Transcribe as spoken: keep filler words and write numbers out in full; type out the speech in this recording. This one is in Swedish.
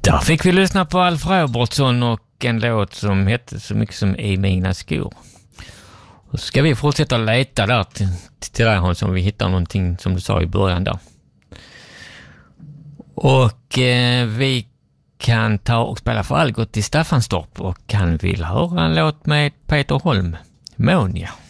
Där fick vi lyssna på Alf Robertson och en låt som hette så mycket som I mina skor. Och så ska vi fortsätta leta där till, till där Hans, om vi hittar någonting som du sa i början där. Och eh, vi kan ta och spela för Algot i Staffanstorp och kan vill höra en låt med Peter Holm, Monia.